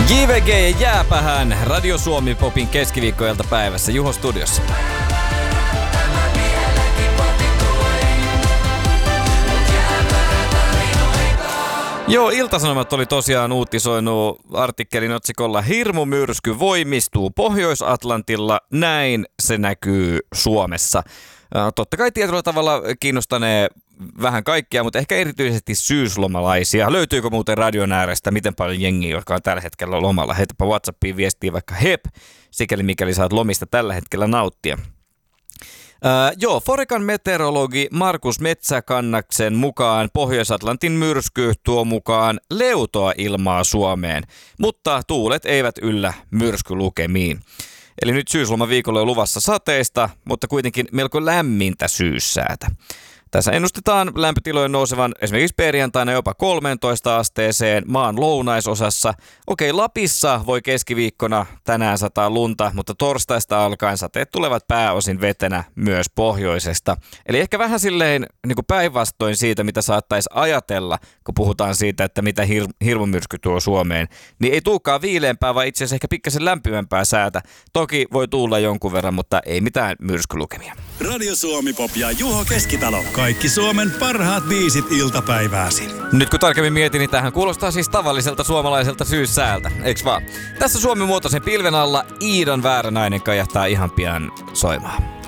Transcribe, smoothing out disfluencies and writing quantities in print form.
JVG ja Jääpähän Radio Suomi Popin keskiviikkoilta päivässä Juho studiossa. Joo, Ilta-Sanomat oli tosiaan uutisoinut artikkelin otsikolla Hirmumyrsky voimistuu Pohjois-Atlantilla, näin se näkyy Suomessa. Totta kai tietyllä tavalla kiinnostanee vähän kaikkia, mutta ehkä erityisesti syyslomalaisia. Löytyykö muuten radion äärestä miten paljon jengiä, jotka on tällä hetkellä lomalla? Heitäpä WhatsAppiin viestiä vaikka hep, sikäli mikäli saat lomista tällä hetkellä nauttia. Forecan meteorologi Markus Metsäkannaksen mukaan Pohjois-Atlantin myrsky tuo mukaan leutoa ilmaa Suomeen, mutta tuulet eivät yllä myrskylukemiin. Eli nyt syyslomaviikolla on luvassa sateista, mutta kuitenkin melko lämmintä syyssäätä. Tässä ennustetaan lämpötilojen nousevan esimerkiksi perjantaina jopa 13 asteeseen maan lounaisosassa. Okei, Lapissa voi keskiviikkona tänään sataa lunta, mutta torstaista alkaen sateet tulevat pääosin vetenä myös pohjoisesta. Eli ehkä vähän silleen niin kuin päinvastoin siitä, mitä saattaisi ajatella, kun puhutaan siitä, että mitä hirmumyrsky tuo Suomeen. Niin ei tuukaan viileämpää, vaan itse asiassa ehkä pikkasen lämpimämpää säätä. Toki voi tuulla jonkun verran, mutta ei mitään myrskylukemia. Radio Suomi Pop ja Juho Keskitalo. Kaikki Suomen parhaat biisit iltapäivääsi. Nyt kun tarkemmin mietin, niin tämähän kuulostaa siis tavalliselta suomalaiselta syyssäältä, eiks vaan? Tässä Suomi-muotoisen pilven alla Iidan Vääränäinen kajahtaa ihan pian soimaan.